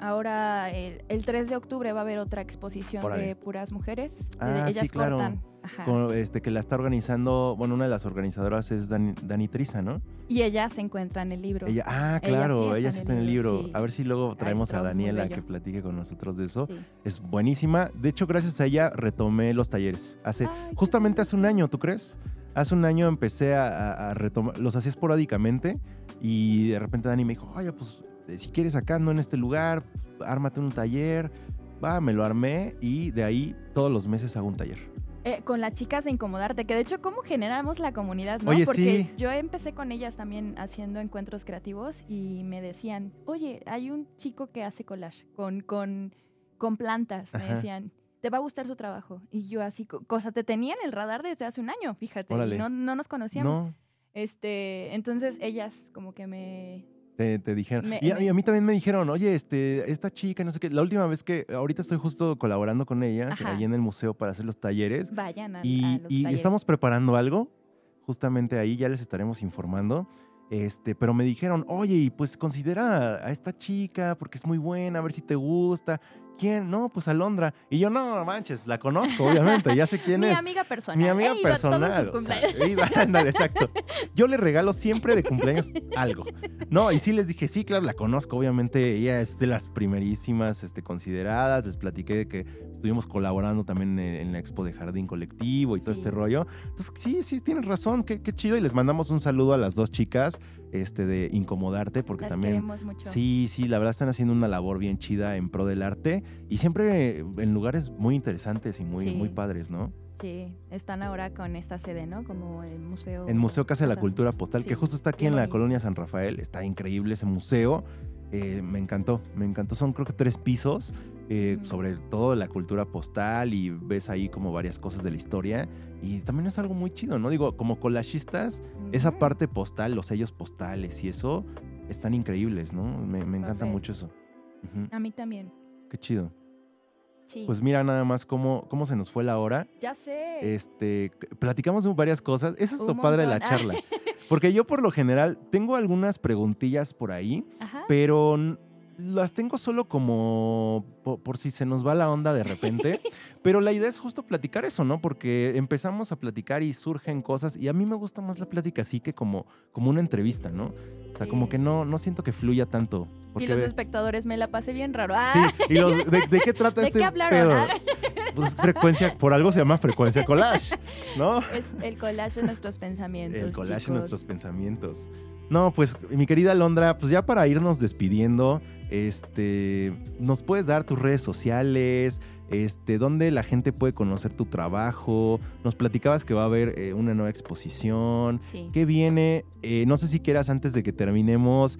ahora el 3 de octubre va a haber otra exposición de puras mujeres. Ellas sí, claro. cortan. Ajá. Que la está organizando, bueno, una de las organizadoras es Dani Triza, ¿no? Y ella se encuentra en el libro. Claro, ella sí está en el libro. Sí. A ver si luego traemos a Daniela que platique con nosotros de eso. Sí. Es buenísima. De hecho, gracias a ella retomé los talleres. Justamente hace un año, ¿tú crees? Hace un año empecé a retomar, los hacía esporádicamente y de repente Dani me dijo, oye, pues si quieres acá, no en este lugar, ármate un taller. Me lo armé y de ahí todos los meses hago un taller. Con las chicas de Incomodarte, que de hecho, ¿cómo generamos la comunidad, no? Oye, porque sí. yo empecé con ellas también haciendo encuentros creativos y me decían, oye, hay un chico que hace collage con plantas. Ajá. Me decían, te va a gustar su trabajo. Y yo así, te tenía en el radar desde hace un año, fíjate. Órale. Y no nos conocíamos. No. Entonces ellas como que me... Te dijeron. Y a mí también me dijeron, oye, esta chica, no sé qué. La última vez ahorita estoy justo colaborando con ellas, ahí en el museo para hacer los talleres. Vayan a los y talleres. Estamos preparando algo, justamente ahí ya les estaremos informando. Pero me dijeron, oye, y pues considera a esta chica porque es muy buena, a ver si te gusta. ¿Quién? No, pues Alondra. Y yo, no manches, la conozco, obviamente, ya sé quién es. Mi amiga personal. Mi amiga personal. Ándale, exacto. Yo le regalo siempre de cumpleaños algo. No, y sí les dije, sí, claro, la conozco, obviamente, ella es de las primerísimas consideradas. Les platiqué de que estuvimos colaborando también en la expo de Jardín Colectivo y todo este rollo. Entonces, sí, tienes razón, qué chido. Y les mandamos un saludo a las dos chicas de Incomodarte, porque las también queremos mucho. Sí, la verdad están haciendo una labor bien chida en pro del arte y siempre en lugares muy interesantes y muy padres, ¿no? Sí, están ahora con esta sede, ¿no? Como el museo. El Museo Casa de la Cultura Postal, que justo está aquí en la colonia San Rafael. Está increíble ese museo. Me encantó. Son creo que 3 pisos sobre todo la cultura postal y ves ahí como varias cosas de la historia. Y también es algo muy chido, ¿no? Digo, como collagistas, esa parte postal, los sellos postales y eso, están increíbles, ¿no? Me encanta mucho eso. A mí también. Qué chido. Sí. Pues mira nada más cómo se nos fue la hora. Ya sé. Platicamos de varias cosas. Eso es lo padre de la charla. Porque yo por lo general tengo algunas preguntillas por ahí, pero las tengo solo como por si se nos va la onda de repente. Pero la idea es justo platicar eso, ¿no? Porque empezamos a platicar y surgen cosas y a mí me gusta más la plática así que como una entrevista, ¿no? O sea, como que no siento que fluya tanto. Y los espectadores, me la pasé bien raro. Sí, y ¿de qué trata ¿De qué hablaron? Pues frecuencia, por algo se llama frecuencia collage, ¿no? Es el collage de nuestros pensamientos. El collage de nuestros pensamientos. No, pues mi querida Alondra, pues ya para irnos despidiendo, ¿nos puedes dar tus redes sociales? ¿Dónde la gente puede conocer tu trabajo? Nos platicabas que va a haber una nueva exposición. Sí. ¿Qué viene? No sé si quieras antes de que terminemos,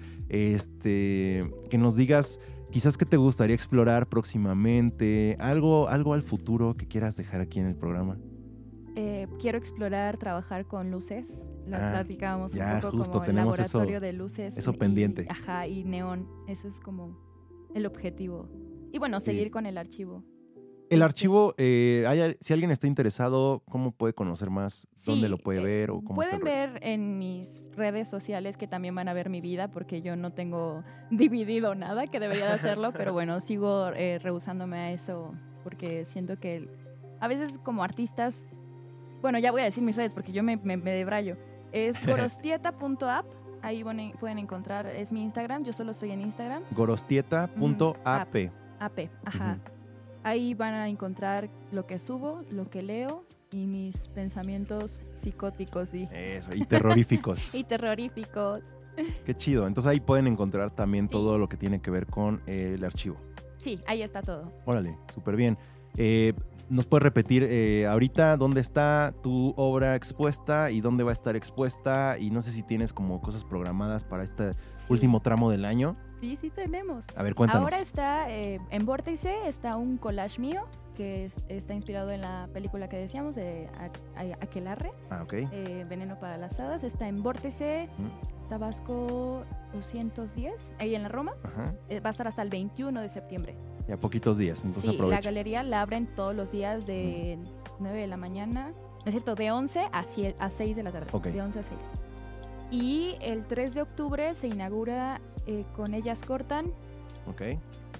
que nos digas quizás qué te gustaría explorar próximamente, algo al futuro que quieras dejar aquí en el programa. Quiero explorar, trabajar con luces. Lo platicábamos un poco justo, como el tenemos laboratorio de luces. Eso pendiente. Y neón. Eso es como el objetivo. Y bueno, seguir con el archivo. El archivo, si alguien está interesado, ¿cómo puede conocer más? ¿Dónde lo puede ver? O cómo pueden ver en mis redes sociales, que también van a ver mi vida, porque yo no tengo dividido nada, que debería de hacerlo, pero bueno, sigo rehusándome a eso, porque siento que a veces como artistas, bueno, ya voy a decir mis redes, porque yo me debrayo. Es gorostieta.app, ahí pueden encontrar, es mi Instagram, yo solo estoy en Instagram. Gorostieta.app. AP, ajá. Ahí van a encontrar lo que subo, lo que leo y mis pensamientos psicóticos. Eso, y terroríficos. Y terroríficos. Qué chido. Entonces ahí pueden encontrar también todo lo que tiene que ver con el archivo. Sí, ahí está todo. Órale, súper bien. ¿Nos puedes repetir ahorita dónde está tu obra expuesta y dónde va a estar expuesta? Y no sé si tienes como cosas programadas para este último tramo del año. Sí tenemos. A ver, cuéntanos. Ahora está en Vórtice, está un collage mío que está inspirado en la película que decíamos de Aquelarre. Ok. Veneno para las hadas. Está en Vórtice, Tabasco 210, ahí en la Roma. Va a estar hasta el 21 de septiembre. Ya poquitos días, entonces aprovecha. La galería la abren todos los días de 9 de la mañana, no es cierto, de 11 a 6 de la tarde. Okay. De 11 a 6. Y el 3 de octubre se inaugura con Ellas Cortan. Ok.